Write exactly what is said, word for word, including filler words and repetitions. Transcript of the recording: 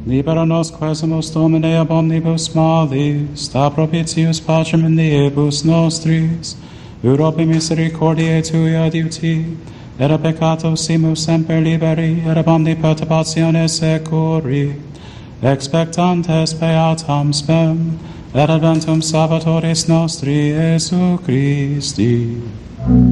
Libera nos quesumus Domine ab omnibus malis, sta propitius pacem in diebus nostris, Europe misericordiae tui adiuti, et a peccato simus semper liberi, et ab omni perturbatione securi, expectantes beatam spem, et adventum Salvatoris nostri, Iesu Christi.